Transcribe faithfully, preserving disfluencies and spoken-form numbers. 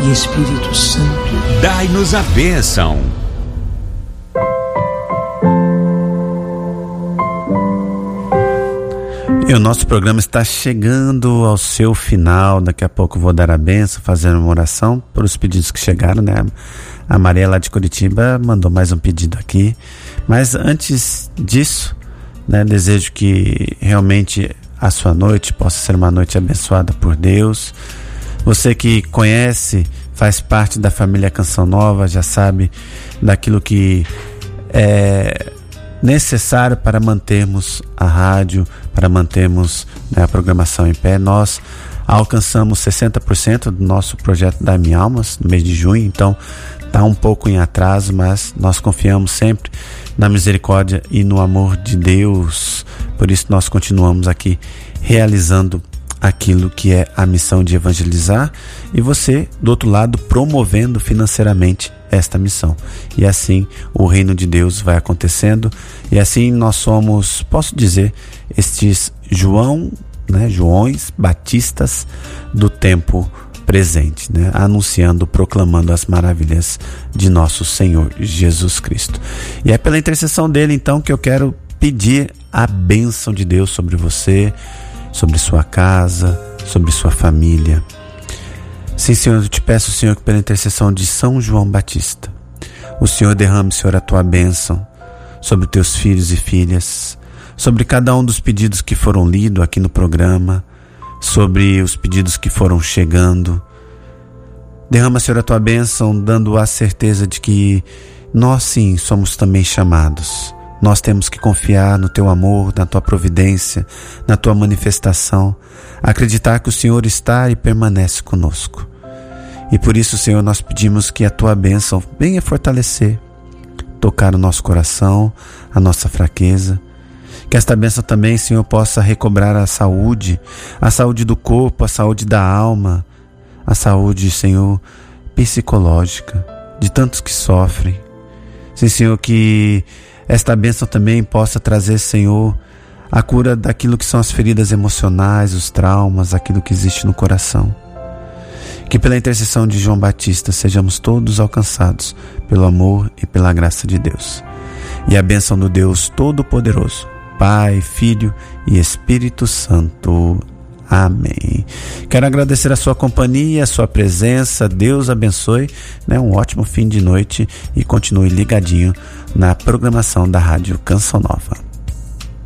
e Espírito Santo. Dai-nos a bênção. E o nosso programa está chegando ao seu final. Daqui a pouco vou dar a bênção, fazendo uma oração por os pedidos que chegaram, né? A Maria lá de Curitiba mandou mais um pedido aqui. Mas antes disso, né, desejo que realmente a sua noite possa ser uma noite abençoada por Deus. Você que conhece, faz parte da família Canção Nova, já sabe daquilo que é necessário para mantermos a rádio, para mantermos, né, a programação em pé. Nós alcançamos sessenta por cento do nosso projeto da Minha Almas no mês de junho, então está um pouco em atraso, mas nós confiamos sempre na misericórdia e no amor de Deus. Por isso nós continuamos aqui realizando aquilo que é a missão de evangelizar, e você do outro lado promovendo financeiramente esta missão. E assim o reino de Deus vai acontecendo, e assim nós somos, posso dizer, estes João, né, Joões Batistas do tempo presente, né, anunciando, proclamando as maravilhas de nosso Senhor Jesus Cristo. E é pela intercessão dele então que eu quero pedir a bênção de Deus sobre você, sobre sua casa, sobre sua família. Sim, Senhor, eu te peço, Senhor, que pela intercessão de São João Batista, o Senhor derrame, Senhor, a tua bênção sobre teus filhos e filhas, sobre cada um dos pedidos que foram lidos aqui no programa, sobre os pedidos que foram chegando. Derrama, Senhor, a tua bênção, dando a certeza de que nós sim somos também chamados. Nós temos que confiar no teu amor, na tua providência, na tua manifestação, acreditar que o Senhor está e permanece conosco. E por isso, Senhor, nós pedimos que a tua bênção venha fortalecer, tocar o nosso coração, a nossa fraqueza. Que esta bênção também, Senhor, possa recobrar a saúde, a saúde do corpo, a saúde da alma, a saúde, Senhor, psicológica, de tantos que sofrem. Sim, Senhor, que esta bênção também possa trazer, Senhor, a cura daquilo que são as feridas emocionais, os traumas, aquilo que existe no coração. Que pela intercessão de João Batista sejamos todos alcançados pelo amor e pela graça de Deus. E a bênção do Deus Todo-Poderoso, Pai, Filho e Espírito Santo. Amém. Quero agradecer a sua companhia, a sua presença. Deus abençoe, né? Um ótimo fim de noite e continue ligadinho na programação da Rádio Canção Nova.